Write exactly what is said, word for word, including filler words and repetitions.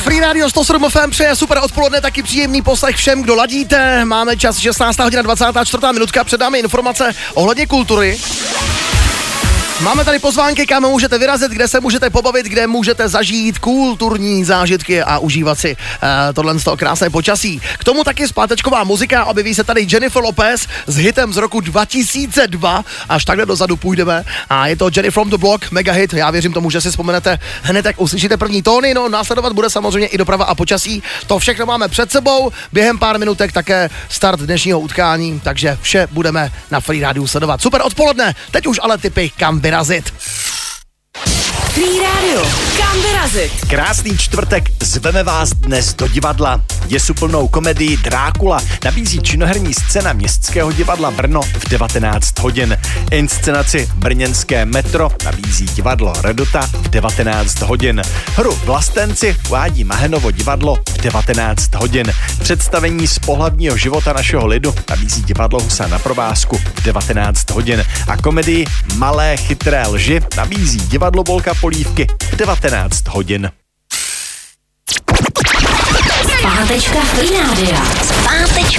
Free Radio sto sedm F M přeje super odpoledne, taky příjemný poslech všem, kdo ladíte. Máme čas šestnáctá hodina dvacátá čtvrtá minutka, před námi informace ohledně kultury. Máme tady pozvánky, kam můžete vyrazit, kde se můžete pobavit, kde můžete zažít kulturní zážitky a užívat si uh, tohle z toho krásné počasí. K tomu taky zpátečková muzika, objeví se tady Jennifer Lopez s hitem z roku dva tisíce dva, až takhle dozadu půjdeme. A je to Jenny from the Block, mega hit, já věřím tomu, že si vzpomenete hned, jak uslyšíte první tóny, no následovat bude samozřejmě i doprava a počasí. To všechno máme před sebou, během pár minutek také start dnešního utkání, takže vše budeme na Free Radio sledovat. Super odpoledne, teď už ale tipy, kam vyrazit. Free Radio, kam vyrazit? Krásný čtvrtek, zveme vás dnes do divadla. Děsuplnou komedii Drákula nabízí činoherní scéna Městského divadla Brno v devatenáct hodin. Inscenaci Brněnské metro nabízí divadlo Redota v devatenáct hodin. Hru Vlastenci uvádí Mahenovo divadlo v devatenáct hodin. Představení z pohlavního života našeho lidu nabízí divadlo Husa na provázku v devatenáct hodin. A komedii Malé chytré lži nabízí divadlo Bolka Polívky v devatenáct hodin. Zpátečka Free Radio. Zpátečka